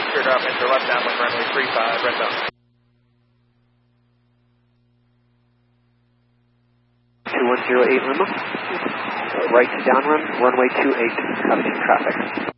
right teardrop, enter left downwind runway 35, red zone. 2108 Lima. Right to downrun, runway 28, coming in traffic.